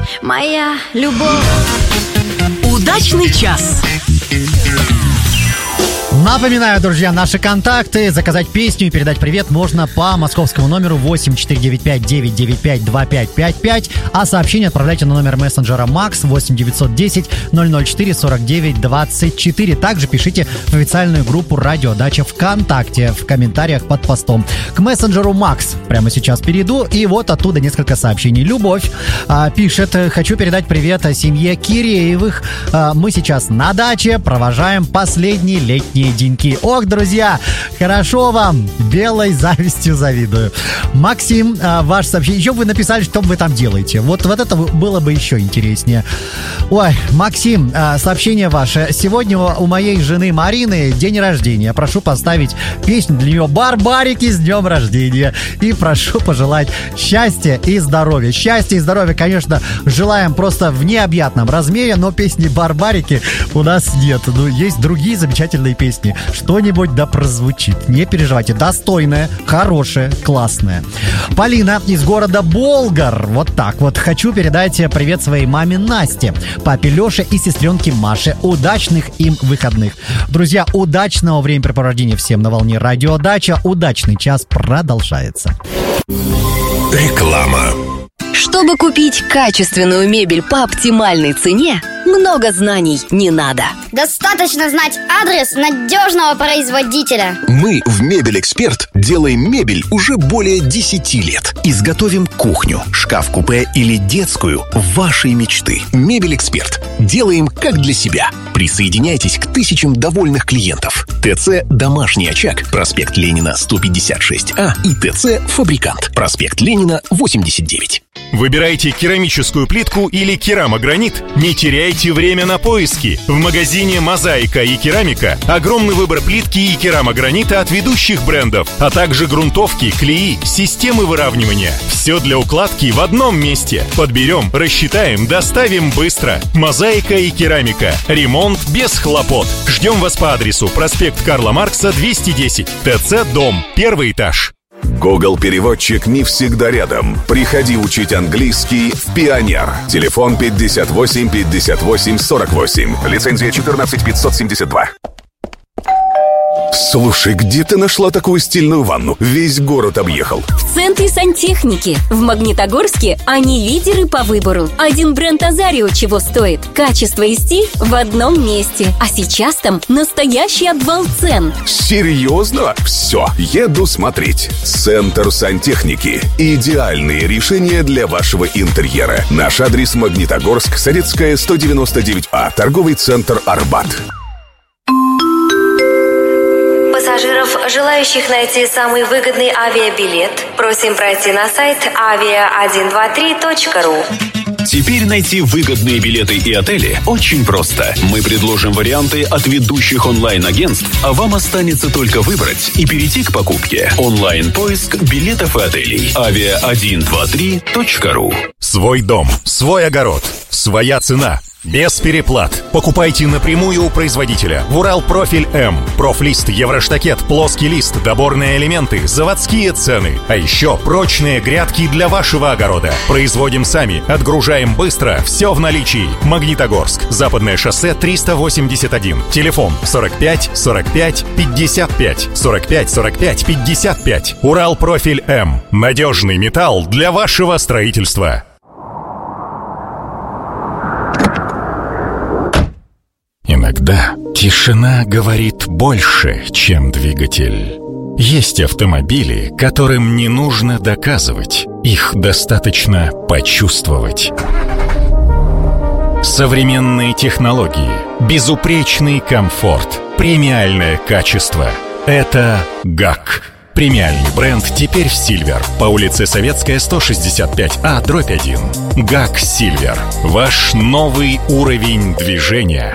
моя любовь. Удачный час. Напоминаю, друзья, наши контакты. Заказать песню и передать привет можно по московскому номеру 8495-995-2555, а сообщение отправляйте на номер мессенджера Max 8904-4924. Также пишите в официальную группу «Радио Дача» ВКонтакте в комментариях под постом. К мессенджеру Max прямо сейчас перейду, и вот оттуда несколько сообщений. Любовь пишет: хочу передать привет семье Киреевых. Мы сейчас на даче провожаем последние летние деньки. Ох, друзья, хорошо вам. Белой завистью завидую. Максим, ваше сообщение. Еще вы написали, что вы там делаете. Вот это было бы еще интереснее. Ой, Максим, сообщение ваше. Сегодня у моей жены Марины день рождения. Прошу поставить песню для нее «Барбарики» с днем рождения. И прошу пожелать счастья и здоровья. Счастья и здоровья, конечно, желаем просто в необъятном размере, но песни «Барбарики» у нас нет. Ну, есть другие замечательные песни. Что-нибудь да прозвучит. Не переживайте. Достойная, хорошая, классная. Полина из города Болгар. Вот так вот. Хочу передать привет своей маме Насте, папе Леше и сестренке Маше. Удачных им выходных. Друзья, удачного времяпрепровождения всем на волне Радио Дача. Удачный час продолжается. Реклама. Чтобы купить качественную мебель по оптимальной цене, много знаний не надо. Достаточно знать адрес надежного производителя. Мы в «Мебель-Эксперт» делаем мебель уже более 10 лет. Изготовим кухню, шкаф-купе или детскую вашей мечты. «Мебель-Эксперт». Делаем как для себя. Присоединяйтесь к тысячам довольных клиентов. ТЦ «Домашний очаг», проспект Ленина, 156А и ТЦ «Фабрикант», проспект Ленина, 89. Выбирайте керамическую плитку или керамогранит? Не теряйте время на поиски. В магазине «Мозаика» и «Керамика» огромный выбор плитки и керамогранита от ведущих брендов, а также грунтовки, клеи, системы выравнивания. Все для укладки в одном месте. Подберем, рассчитаем, доставим быстро. «Мозаика» и «Керамика». Ремонт без хлопот. Ждем вас по адресу проспект Карла Маркса, 210, ТЦ «Дом», 1 этаж. Google переводчик не всегда рядом. Приходи учить английский в Пионер. Телефон 58 58 48. Лицензия 14 572. Слушай, где ты нашла такую стильную ванну? Весь город объехал. В центре сантехники. В Магнитогорске они лидеры по выбору. Один бренд Азарио чего стоит. Качество и стиль в одном месте. А сейчас там настоящий обвал цен. Серьезно? Все, еду смотреть. Центр сантехники. Идеальные решения для вашего интерьера. Наш адрес: Магнитогорск, Советская, 199А. Торговый центр «Арбат». Пассажиров, желающих найти самый выгодный авиабилет, просим пройти на сайт avia123.ru. Теперь найти выгодные билеты и отели очень просто. Мы предложим варианты от ведущих онлайн-агентств, а вам останется только выбрать и перейти к покупке. Онлайн-поиск билетов и отелей. avia123.ru. Свой дом, свой огород, своя цена. Без переплат. Покупайте напрямую у производителя. В Уралпрофиль М. Профлист, Евроштакет, плоский лист, доборные элементы, заводские цены. А еще прочные грядки для вашего огорода. Производим сами, отгружаем быстро, все в наличии. Магнитогорск. Западное шоссе 381. Телефон 45 45 55. 45 45 55. Уралпрофиль М. Надежный металл для вашего строительства. Иногда тишина говорит больше, чем двигатель. Есть автомобили, которым не нужно доказывать, их достаточно почувствовать. Современные технологии, безупречный комфорт, премиальное качество – это ГАК. Премиальный бренд теперь в Сильвер. По улице Советская, 165А, дробь 1. ГАК Сильвер. Ваш новый уровень движения.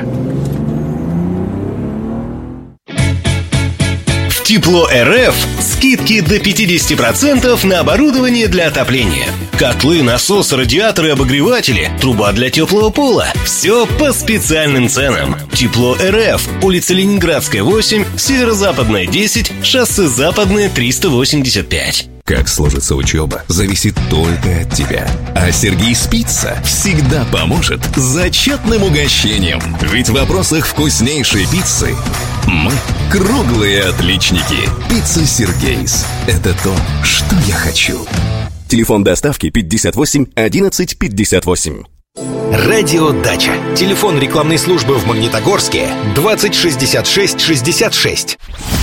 Тепло РФ. Скидки до 50% на оборудование для отопления. Котлы, насосы, радиаторы, обогреватели, труба для теплого пола. Все по специальным ценам. Тепло РФ. Улица Ленинградская, 8, Северо-Западная, 10, шоссе Западное, 385. Как сложится учеба, зависит только от тебя. А Сергей Спица всегда поможет с зачетным угощением. Ведь в вопросах вкуснейшей пиццы мы круглые отличники. Пицца Сергейс – это то, что я хочу. Телефон доставки 58 11 58. Радио Дача. Телефон рекламной службы в Магнитогорске 20 66 66.